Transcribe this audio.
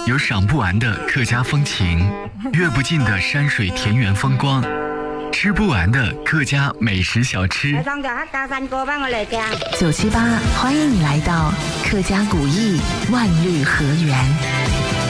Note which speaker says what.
Speaker 1: 有赏不完的客家风情，阅不尽的山水田园风光，吃不完的客家美食小吃。
Speaker 2: 978欢迎你来到客家古艺万绿河园。